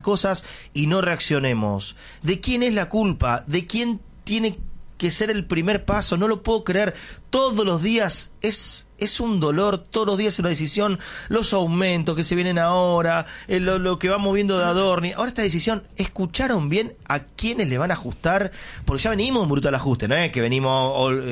cosas y no reaccionemos. ¿De quién es la culpa? ¿De quién tiene que ser el primer paso? No lo puedo creer. Todos los días es un dolor, todos los días es una decisión. Los aumentos que se vienen ahora, lo que vamos viendo de Adorni. Ahora esta decisión, ¿escucharon bien a quiénes le van a ajustar? Porque ya venimos un brutal ajuste, ¿no es que venimos